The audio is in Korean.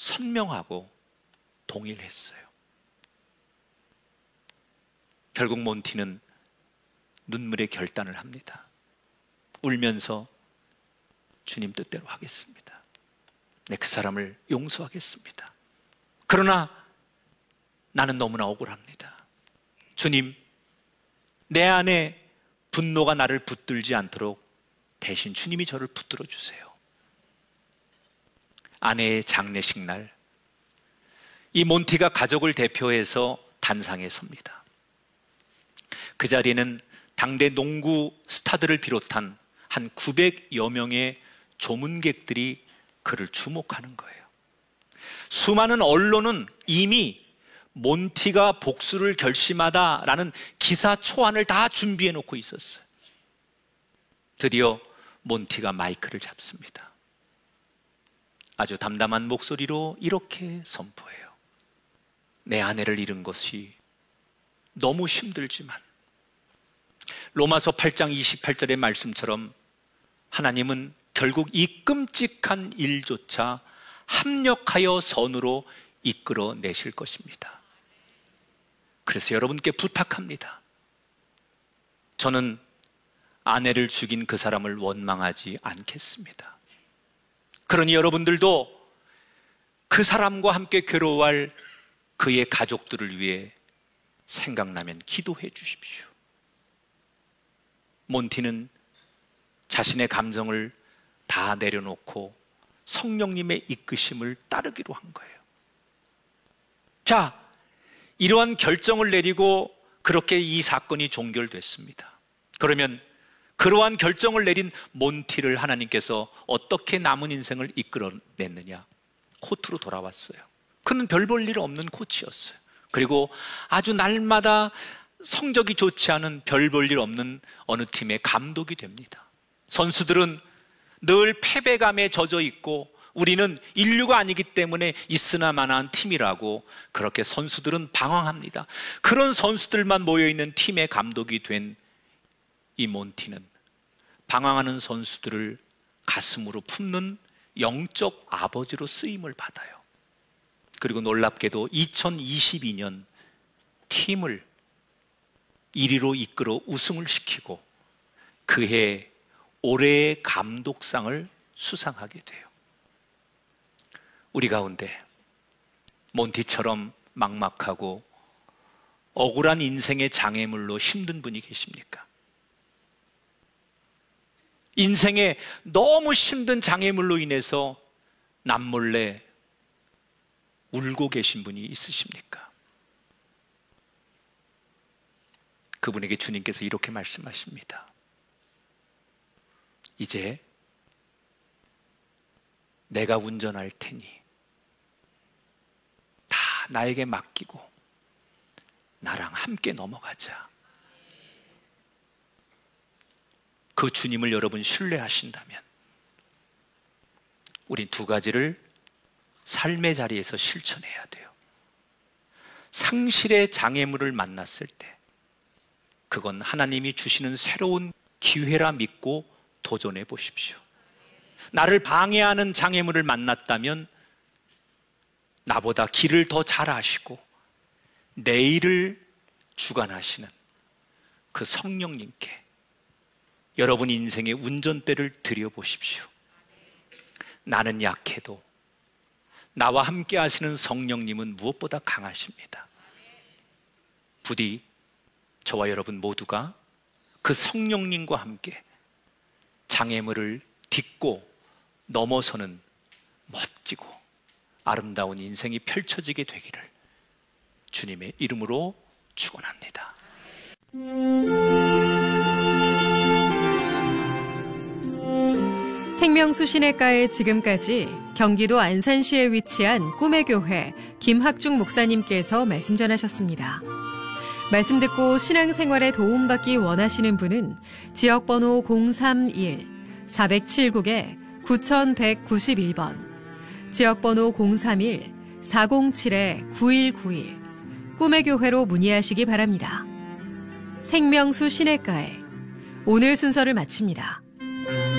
선명하고 동일했어요. 결국 몬티는 눈물의 결단을 합니다. 울면서 주님 뜻대로 하겠습니다. 네, 그 사람을 용서하겠습니다. 그러나 나는 너무나 억울합니다. 주님, 내 안에 분노가 나를 붙들지 않도록 대신 주님이 저를 붙들어 주세요. 아내의 장례식 날, 이 몬티가 가족을 대표해서 단상에 섭니다. 그 자리에는 당대 농구 스타들을 비롯한 한 900여 명의 조문객들이 그를 주목하는 거예요. 수많은 언론은 이미 몬티가 복수를 결심하다라는 기사 초안을 다 준비해 놓고 있었어요. 드디어 몬티가 마이크를 잡습니다. 아주 담담한 목소리로 이렇게 선포해요. 내 아내를 잃은 것이 너무 힘들지만 로마서 8장 28절의 말씀처럼 하나님은 결국 이 끔찍한 일조차 합력하여 선으로 이끌어 내실 것입니다. 그래서 여러분께 부탁합니다. 저는 아내를 죽인 그 사람을 원망하지 않겠습니다. 그러니 여러분들도 그 사람과 함께 괴로워할 그의 가족들을 위해 생각나면 기도해 주십시오. 몬티는 자신의 감정을 다 내려놓고 성령님의 이끄심을 따르기로 한 거예요. 자, 이러한 결정을 내리고 그렇게 이 사건이 종결됐습니다. 그러면 그러한 결정을 내린 몬티를 하나님께서 어떻게 남은 인생을 이끌어냈느냐? 코트로 돌아왔어요. 그는 별 볼 일 없는 코치였어요. 그리고 아주 날마다 성적이 좋지 않은 별 볼 일 없는 어느 팀의 감독이 됩니다. 선수들은 늘 패배감에 젖어 있고 우리는 인류가 아니기 때문에 있으나마나한 팀이라고 그렇게 선수들은 방황합니다. 그런 선수들만 모여있는 팀의 감독이 된 이 몬티는 방황하는 선수들을 가슴으로 품는 영적 아버지로 쓰임을 받아요. 그리고 놀랍게도 2022년 팀을 1위로 이끌어 우승을 시키고 그해 올해의 감독상을 수상하게 돼요. 우리 가운데 몬티처럼 막막하고 억울한 인생의 장애물로 힘든 분이 계십니까? 인생에 너무 힘든 장애물로 인해서 남몰래 울고 계신 분이 있으십니까? 그분에게 주님께서 이렇게 말씀하십니다. 이제 내가 운전할 테니 다 나에게 맡기고 나랑 함께 넘어가자. 그 주님을 여러분 신뢰하신다면 우린 두 가지를 삶의 자리에서 실천해야 돼요. 상실의 장애물을 만났을 때 그건 하나님이 주시는 새로운 기회라 믿고 도전해 보십시오. 나를 방해하는 장애물을 만났다면 나보다 길을 더 잘 아시고 내일을 주관하시는 그 성령님께 여러분 인생의 운전대를 드려보십시오. 나는 약해도 나와 함께 하시는 성령님은 무엇보다 강하십니다. 부디 저와 여러분 모두가 그 성령님과 함께 장애물을 딛고 넘어서는 멋지고 아름다운 인생이 펼쳐지게 되기를 주님의 이름으로 축원합니다. 생명수신의가에 지금까지 경기도 안산시에 위치한 꿈의 교회 김학중 목사님께서 말씀 전하셨습니다. 말씀 듣고 신앙생활에 도움받기 원하시는 분은 지역번호 031-407국에-9191번, 지역번호 031-407-9191 꿈의 교회로 문의하시기 바랍니다. 생명수신의가에 오늘 순서를 마칩니다.